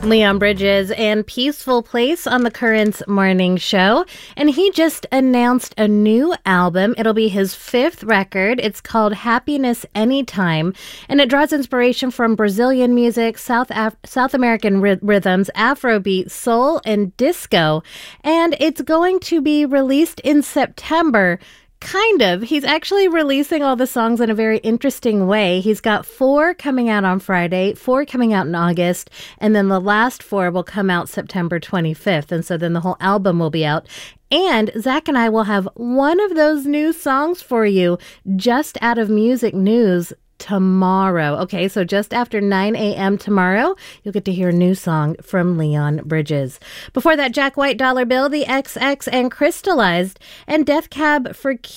Leon Bridges and Peaceful Place on the Currents Morning Show. And he just announced a new album. It'll be his fifth record. It's called Happiness Anytime. And it draws inspiration from Brazilian music, South American rhythms, Afrobeat, soul, and disco. And it's going to be released in September. Kind of. He's actually releasing all the songs in a very interesting way. He's got 4 coming out on Friday, 4 coming out in August, and then the last 4 will come out September 25th. And so then the whole album will be out. And Zach and I will have one of those new songs for you just out of music news tomorrow. Okay, so just after 9 a.m. tomorrow, you'll get to hear a new song from Leon Bridges. Before that, Jack White, Dollar Bill, The XX, and Crystallized, and Death Cab for